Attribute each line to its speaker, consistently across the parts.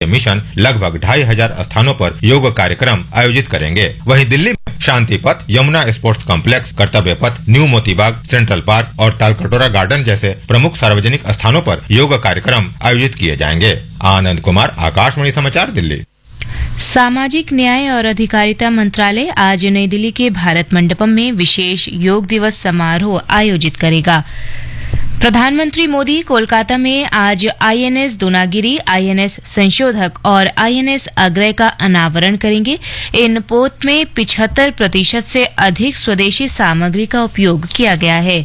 Speaker 1: Mission लगभग 2500 स्थानों पर योग कार्यक्रम आयोजित करेंगे। वहीं दिल्ली में शांति पथ, यमुना स्पोर्ट्स कॉम्प्लेक्स, कर्तव्य पथ, न्यू मोतीबाग, सेंट्रल पार्क और तालकटोरा गार्डन जैसे प्रमुख सार्वजनिक स्थानों पर योग कार्यक्रम आयोजित किए जाएंगे। आनंद कुमार, आकाशवाणी समाचार, दिल्ली।
Speaker 2: सामाजिक न्याय और अधिकारिता मंत्रालय आज नई दिल्ली के भारत मंडपम में विशेष योग दिवस समारोह आयोजित करेगा। प्रधानमंत्री मोदी कोलकाता में आज आईएनएस दोनागिरी, आईएनएस संशोधक और आईएनएस अग्रय का अनावरण करेंगे। इन पोत में 75% से अधिक स्वदेशी सामग्री का उपयोग किया गया है।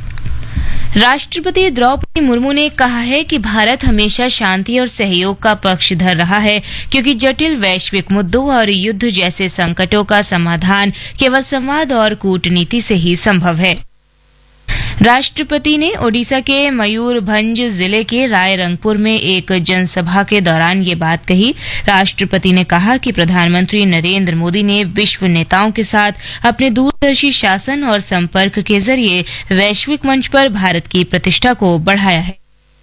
Speaker 2: राष्ट्रपति द्रौपदी मुर्मू ने कहा है कि भारत हमेशा शांति और सहयोग का पक्षधर रहा है, क्योंकि जटिल वैश्विक मुद्दों और युद्ध जैसे संकटों का समाधान केवल संवाद और कूटनीति से ही संभव है। राष्ट्रपति ने ओडिशा के मयूरभंज जिले के रायरंगपुर में एक जनसभा के दौरान ये बात कही। राष्ट्रपति ने कहा कि प्रधानमंत्री नरेंद्र मोदी ने विश्व नेताओं के साथ अपने दूरदर्शी शासन और संपर्क के जरिए वैश्विक मंच पर भारत की प्रतिष्ठा को बढ़ाया है।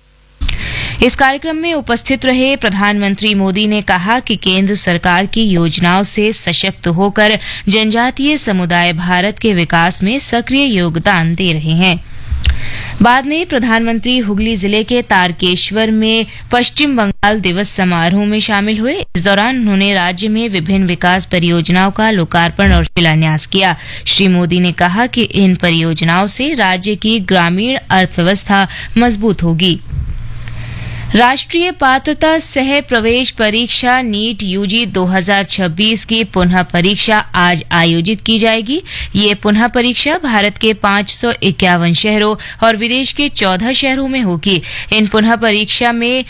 Speaker 2: इस कार्यक्रम में उपस्थित रहे प्रधानमंत्री मोदी ने कहा कि केंद्र सरकार की योजनाओं से सशक्त होकर जनजातीय समुदाय भारत के विकास में सक्रिय योगदान दे रहे हैं। बाद में प्रधानमंत्री हुगली जिले के तारकेश्वर में पश्चिम बंगाल दिवस समारोह में शामिल हुए। इस दौरान उन्होंने राज्य में विभिन्न विकास परियोजनाओं का लोकार्पण और शिलान्यास किया। श्री मोदी ने कहा कि इन परियोजनाओं से राज्य की ग्रामीण अर्थव्यवस्था मजबूत होगी। राष्ट्रीय पात्रता सह प्रवेश परीक्षा नीट यूजी 2026 की पुनः परीक्षा आज आयोजित की जाएगी। ये पुनः परीक्षा भारत के 551 शहरों और विदेश के 14 शहरों में होगी। इन पुनः परीक्षा में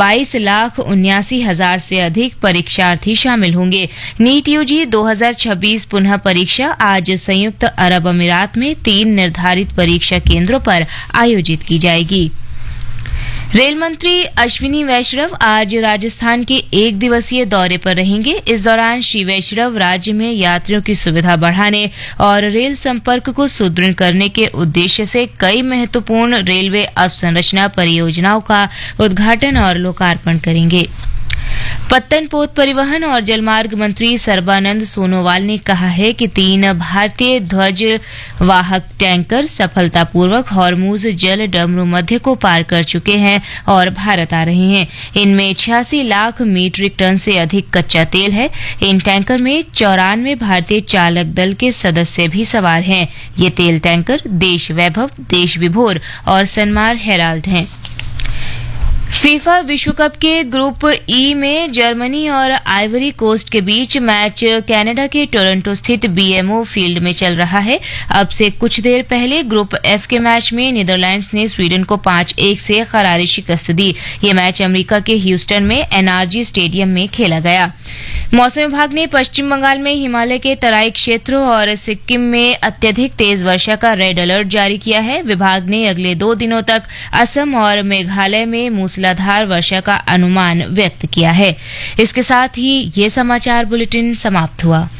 Speaker 2: 22,79,000 से अधिक परीक्षार्थी शामिल होंगे। नीट यूजी 2026 पुनः परीक्षा आज संयुक्त अरब अमीरात में 3 निर्धारित परीक्षा केंद्रों पर आयोजित की जाएगी। रेल मंत्री अश्विनी वैष्णव आज राजस्थान के 1 दिवसीय दौरे पर रहेंगे। इस दौरान श्री वैष्णव राज्य में यात्रियों की सुविधा बढ़ाने और रेल संपर्क को सुदृढ़ करने के उद्देश्य से कई महत्वपूर्ण रेलवे अवसंरचना परियोजनाओं का उद्घाटन और लोकार्पण करेंगे। पत्तन पोत परिवहन और जलमार्ग मंत्री सर्बानंद सोनोवाल ने कहा है कि 3 भारतीय ध्वज वाहक टैंकर सफलतापूर्वक हॉर्मुज जल डमरू मध्य को पार कर चुके हैं और भारत आ रहे हैं। इनमें 86 लाख मीट्रिक टन से अधिक कच्चा तेल है। इन टैंकर में 94 भारतीय चालक दल के सदस्य भी सवार हैं। ये तेल टैंकर देश वैभव, देश विभोर और सनमार हेराल्ड हैं। फीफा विश्व कप के ग्रुप ई में जर्मनी और आइवरी कोस्ट के बीच मैच कनाडा के टोरंटो स्थित बीएमओ फील्ड में चल रहा है। अब से कुछ देर पहले ग्रुप एफ के मैच में नीदरलैंड्स ने स्वीडन को 5-1 से करारी शिकस्त दी। ये मैच अमेरिका के ह्यूस्टन में एनआरजी स्टेडियम में खेला गया। मौसम विभाग ने पश्चिम बंगाल में हिमालय के तराई क्षेत्रों और सिक्किम में अत्यधिक तेज वर्षा का रेड अलर्ट जारी किया है। विभाग ने अगले 2 दिनों तक असम और मेघालय में मूसलाधार वर्षा का अनुमान व्यक्त किया है। इसके साथ ही ये समाचार बुलेटिन समाप्त हुआ।